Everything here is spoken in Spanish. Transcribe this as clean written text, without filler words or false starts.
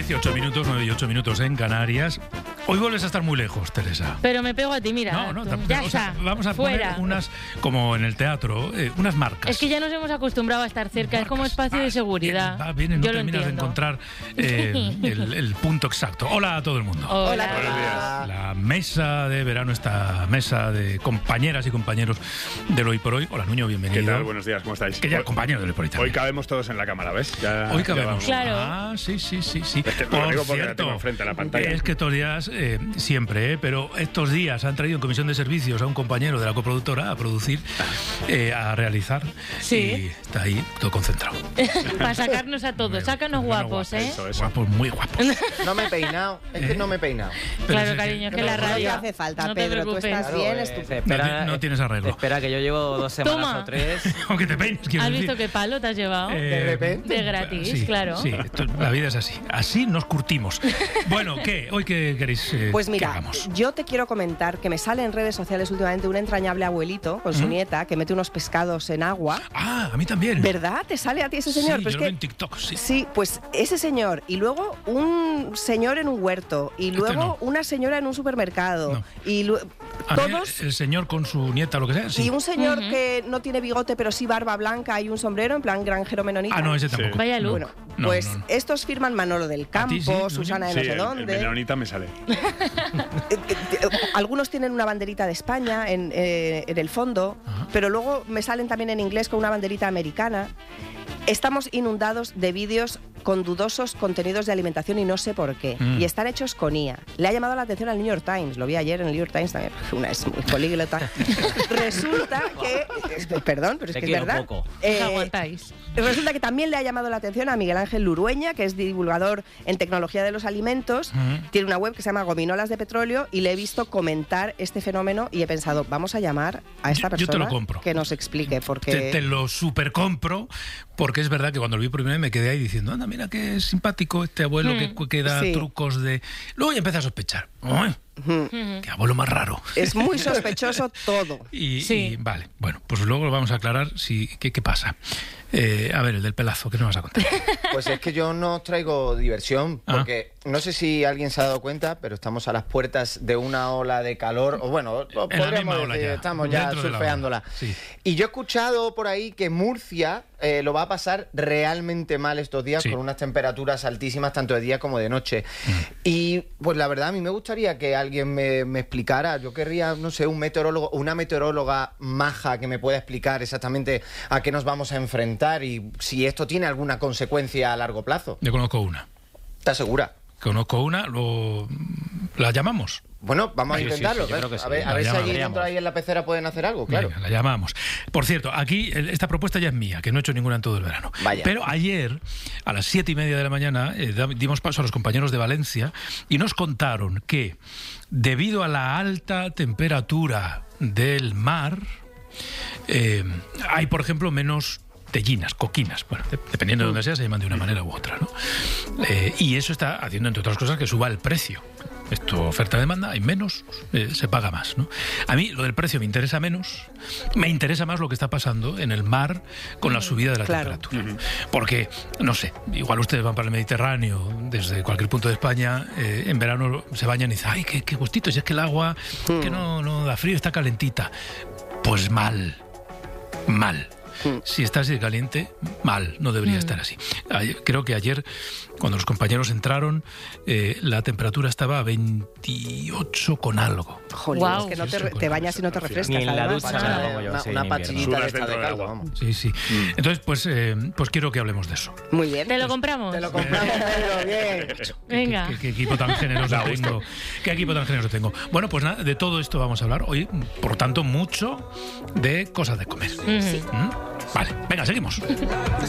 18 minutos, 9 y 8 minutos en Canarias. Hoy vuelves a estar muy lejos, Teresa. Pero me pego a ti, mira. No, Ya está. Vamos a fuera. poner unas, como en el teatro, unas marcas. Es que ya nos hemos acostumbrado a estar cerca, es como espacio de seguridad. Va bien, no Yo lo terminas de entiendo. encontrar el punto exacto. Hola a todo el mundo. Hola. Buenos días. La mesa de verano, esta mesa de compañeras y compañeros del Hoy por Hoy. Hola, Nuño, bienvenido. ¿Qué tal? Buenos días, ¿cómo estáis? Que ya compañero del Hoy por Hoy también. Hoy cabemos todos en la cámara, ¿ves? Hoy cabemos. Claro. Ah, sí. Lo digo porque la tengo enfrente a la pantalla. Es que estos días, siempre, pero estos días han traído en comisión de servicios a un compañero de la coproductora a producir, a realizar. Sí. Y está ahí todo concentrado. Para sacarnos a todos, sácanos guapos, ¿eh? Eso. Guapos, muy guapos. No me he peinado, es que no me he peinado. Pero Claro, sí, cariño, que la No te radio. hace falta, No te Pedro, tú preocupes. estás bien, estupendo. No tienes arreglo. Espera, que yo llevo 2 semanas Toma. o 3. Aunque te peines, quiero ¿Has decir. visto qué palo te has llevado? De repente. De gratis, Sí, claro. Sí, la vida es así. Así nos curtimos. Bueno, ¿qué? ¿Hoy qué queréis Pues que mira, hagamos? yo te quiero comentar que me sale en redes sociales últimamente un entrañable abuelito con su nieta que mete unos pescados en agua. Ah, a mí también. ¿Verdad? ¿Te sale a ti ese señor? Sí, Pues yo lo veo en TikTok, sí. Sí, pues ese señor, y luego un señor en un huerto, y luego no. una señora en un supermercado, No. y A mí todos... el señor con su nieta, lo que sea, sí. Y un señor que no tiene bigote, pero sí barba blanca y un sombrero, en plan granjero menonita. Ah, no, ese Sí. tampoco. Vaya luz. Bueno, No, pues no. estos firman Manolo del Campo, ti sí, ¿no? Susana de Sí, no sé el dónde. menonita me sale. Algunos tienen una banderita de España en el fondo, pero luego me salen también en inglés con una banderita americana. Estamos inundados de vídeos con dudosos contenidos de alimentación y no sé por qué. Y están hechos con IA. Le ha llamado la atención al New York Times. Lo vi ayer en el New York Times también. Una es muy políglota. Resulta que... Perdón, pero es Te que es quiero verdad. poco. Aguantáis. Resulta que también le ha llamado la atención a Miguel Ángel Lurueña, que es divulgador en tecnología de los alimentos. Tiene una web que se llama Gominolas de Petróleo y le he visto comentar este fenómeno y he pensado, vamos a llamar a esta Yo te persona lo compro. que nos explique por qué... Te lo super compro, porque es verdad que cuando lo vi por primera vez me quedé ahí diciendo, anda, mira qué simpático este abuelo que da Sí. trucos de... Luego ya empecé a sospechar. ¡Ay! ¡Qué abuelo más raro! Es muy sospechoso todo. Y vale, bueno, pues luego lo vamos a aclarar qué pasa. A ver, el del pelazo, ¿qué nos vas a contar? Pues es que yo no os traigo diversión, porque no sé si alguien se ha dado cuenta, pero estamos a las puertas de una ola de calor, o bueno, En la podríamos misma ola decir, ya, estamos ya dentro de la surfeándola. ola, sí. Y yo he escuchado por ahí que Murcia lo va a pasar realmente mal estos días, Sí. con unas temperaturas altísimas tanto de día como de noche. Y pues la verdad a mí me gustaría que alguien me explicara, yo querría, no sé, un meteorólogo o una meteoróloga maja que me pueda explicar exactamente a qué nos vamos a enfrentar y si esto tiene alguna consecuencia a largo plazo. Yo conozco una. ¿Estás segura? Conozco una, ¿la llamamos? Bueno, vamos Sí, a intentarlo. sí, yo ¿ves? creo que sí. A ver La si allí llamamos. dentro ahí en la pecera pueden hacer algo, claro. Venga, la llamamos. Por cierto, aquí esta propuesta ya es mía, que no he hecho ninguna en todo el verano. Vaya. Pero ayer, a las 7:30 de la mañana, dimos paso a los compañeros de Valencia y nos contaron que, debido a la alta temperatura del mar, hay, por ejemplo, menos tellinas, coquinas. Bueno, dependiendo de dónde sea, se llaman de una manera u otra, ¿no? Y eso está haciendo, entre otras cosas, que suba el precio. Esto, oferta-demanda, hay menos, se paga más, ¿no? A mí lo del precio me interesa menos, me interesa más lo que está pasando en el mar con la subida de la Claro. temperatura. Porque, no sé, igual ustedes van para el Mediterráneo, desde cualquier punto de España, en verano se bañan y dicen, ay, qué gustito, si es que el agua que no da frío, está calentita. Pues mal. Si está así de caliente, mal, no debería estar así. Creo que ayer, cuando los compañeros entraron, la temperatura estaba a 28 con algo. Jolín, Guau. es que no Sí, sí, te bañas y no te refrescas. Ni en la además. ducha me pongo yo así Una en invierno. pachillita de Sudas esta de dentro del caldo, agua. vamos. Sí. Entonces, pues quiero que hablemos de eso. Muy bien. ¿Te lo compramos? Te lo compramos, Pedro, bien. Venga. ¿Qué equipo tan generoso tengo? ¿Qué equipo tan generoso tengo? Bueno, pues nada, de todo esto vamos a hablar hoy, por tanto, mucho de cosas de comer. ¿Mm? Vale, venga, seguimos.